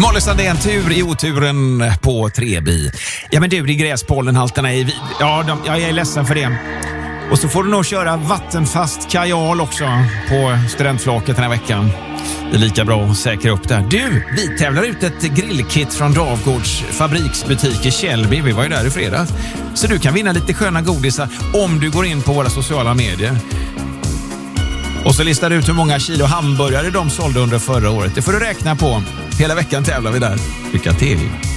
Molly Sandén, tur i oturen på Treby. Ja men du, det är gräspollenhalterna i jag är ledsen för det. Och så får du nog köra vattenfast kajal också på studentflaket den här veckan. Det är lika bra att säkra upp där. Du, vi tävlar ut ett grillkit från Davgårds fabriksbutik i Källby. Vi var ju där i fredags. Så du kan vinna lite sköna godisar om du går in på våra sociala medier. Och så listar du ut hur många kilo hamburgare de sålde under förra året. Det får du räkna på. Hela veckan tävlar vi där. Lycka till!